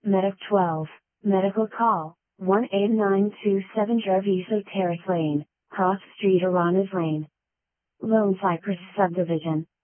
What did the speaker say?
Medic 12, medical call, 18927 Gerviso Terrace Lane, Cross Street Aranas Lane. Lone Cypress Subdivision.